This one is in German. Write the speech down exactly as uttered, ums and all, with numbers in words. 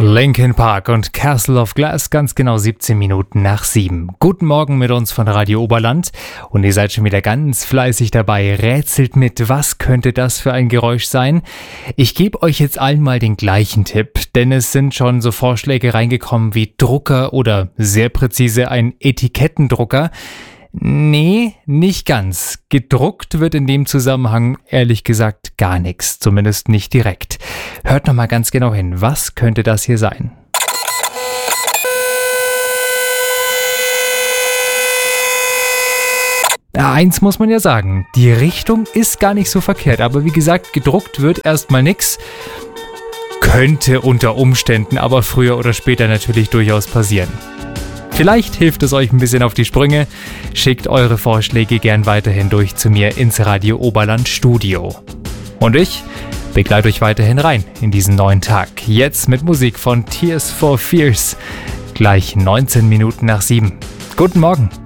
Linkin Park und Castle of Glass, ganz genau siebzehn Minuten nach sieben. Guten Morgen mit uns von Radio Oberland und ihr seid schon wieder ganz fleißig dabei, rätselt mit, was könnte das für ein Geräusch sein? Ich gebe euch jetzt allen mal den gleichen Tipp, denn es sind schon so Vorschläge reingekommen wie Drucker oder sehr präzise ein Etikettendrucker. Nee, nicht ganz. Gedruckt wird in dem Zusammenhang ehrlich gesagt gar nichts, zumindest nicht direkt. Hört nochmal ganz genau hin, was könnte das hier sein? Ja, eins muss man ja sagen, die Richtung ist gar nicht so verkehrt, aber wie gesagt, gedruckt wird erstmal nix. Könnte unter Umständen aber früher oder später natürlich durchaus passieren. Vielleicht hilft es euch ein bisschen auf die Sprünge. Schickt eure Vorschläge gern weiterhin durch zu mir ins Radio Oberland Studio. Und ich begleite euch weiterhin rein in diesen neuen Tag. Jetzt mit Musik von Tears for Fears. Gleich neunzehn Minuten nach sieben. Guten Morgen.